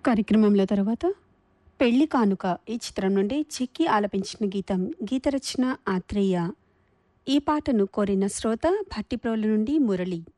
కార్యక్రమంలో తర్వాత పెళ్లి కానుక ఈ చిత్రం నుండి చిక్కి ఆలపించిన గీతం గీత రచన ఆత్రేయ. ఈ పాటను కోరిన శ్రోత భట్టిప్రోలు నుండి మురళి.